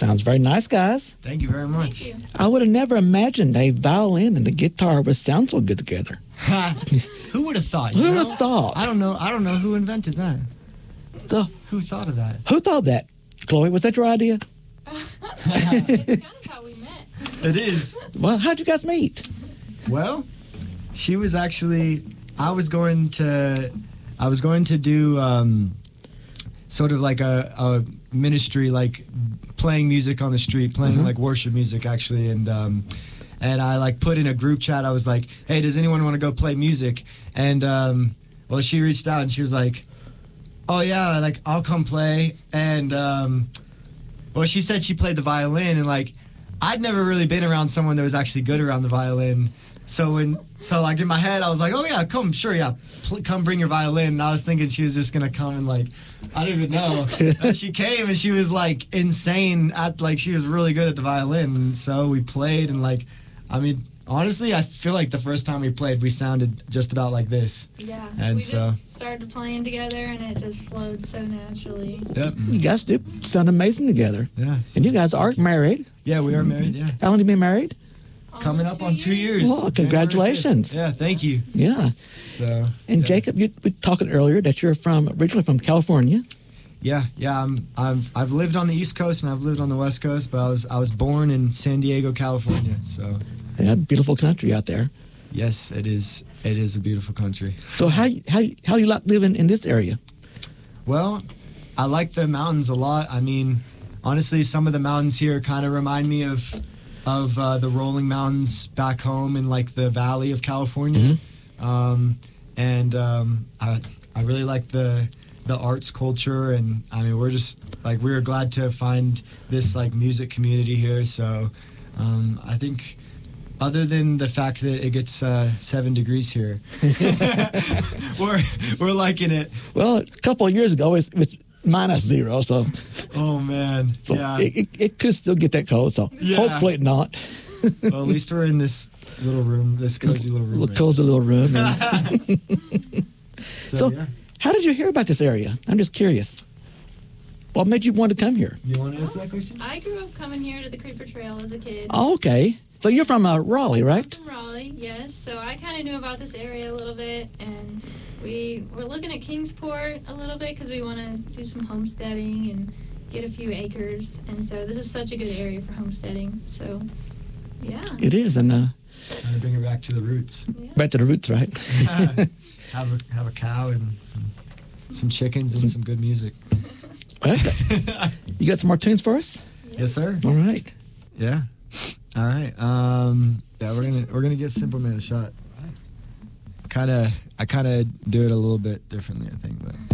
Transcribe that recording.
Sounds very nice, guys. Thank you very much. Thank you. I would have never imagined a violin and a guitar would sound so good together. Who would have thought? Who would have thought? I don't know who invented that. So, Who thought of that? who thought that? Chloe, was that your idea? It's kind of how we met. It is. Well, how'd you guys meet? Well, she was actually. I was going to do sort of like a ministry, like playing music on the street, playing like worship music actually, and I like put in a group chat. I was like, "Hey, does anyone want to go play music?" And well, she reached out and she was like, "Oh yeah, like I'll come play." And well, she said she played the violin, and like I'd never really been around someone that was actually good around the violin. So like in my head, I was like, "Oh yeah, come bring your violin." And I was thinking she was just gonna come and like, I don't even know. And she came and she was like insane she was really good at the violin. And so we played and like, I mean, honestly, I feel like the first time we played, we sounded just about like this. Yeah. And we so- just started playing together, and it just flowed so naturally. Yep. You guys do sound amazing together. Yeah. And you guys are married. Yeah, we are married. Yeah. How long have you been married? Coming Almost up on 2 years. Well, congratulations. January 5th. Yeah, thank you. Yeah. So. And yeah. Jacob, you were talking earlier that you're originally from California. Yeah. I've lived on the East Coast and I've lived on the West Coast, but I was born in San Diego, California. So. Yeah, beautiful country out there. Yes, it is. It is a beautiful country. So how you like living in this area? Well, I like the mountains a lot. I mean, honestly, some of the mountains here kind of remind me of the rolling mountains back home in like the Valley of California. I really like the arts culture, and I mean, we're just like, we were glad to find this like music community here. So I think, other than the fact that it gets 7 degrees here, we're liking it. Well, a couple of years ago, it was -0, so Oh man, so yeah. it could still get that cold. So Yeah. hopefully not. Well, at least we're in this little room, this cozy little room. Little cozy little room. And so, yeah. how did you hear about this area? I'm just curious. What made you want to come here? You want to answer that question? I grew up coming here to the Creeper Trail as a kid. Oh, okay. So you're from Raleigh, right? From Raleigh, yes. So I kind of knew about this area a little bit, and we were looking at Kingsport a little bit because we want to do some homesteading and get a few acres. And so this is such a good area for homesteading. So, yeah. It is, and Trying to bring her back to the roots. back to the roots, right? have a cow and some chickens and some good music. Well, you got some more tunes for us? Yes, sir. All right. Yeah. All right. Yeah, we're gonna give Simple Man a shot. I kind of do it a little bit differently, I think, but.